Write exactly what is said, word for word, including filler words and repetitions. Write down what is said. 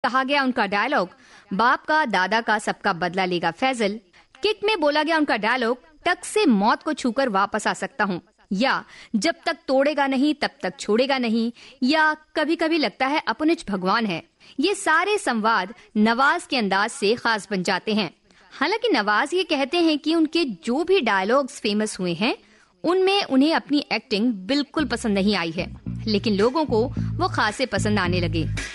कहा गया उनका डायलॉग, बाप का दादा का सबका बदला लेगा फैजल। किक में बोला गया उनका डायलॉग, टक से मौत को छूकर वापस आ सकता हूँ, या जब तक तोड़ेगा नहीं तब तक छोड़ेगा नहीं, या कभी कभी लगता है अपनिच भगवान है। ये सारे संवाद नवाज के अंदाज से खास बन जाते हैं। हालांकि नवाज ये कहते हैं कि उनके जो भी डायलॉग्स फेमस हुए हैं उनमें उन्हें अपनी एक्टिंग बिल्कुल पसंद नहीं आई है, लेकिन लोगों को वो खासे पसंद आने लगे।